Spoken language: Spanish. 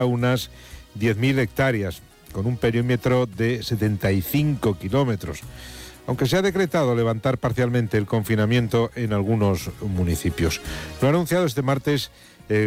unas 10.000 hectáreas, con un perímetro de 75 kilómetros, aunque se ha decretado levantar parcialmente el confinamiento en algunos municipios. Lo ha anunciado este martes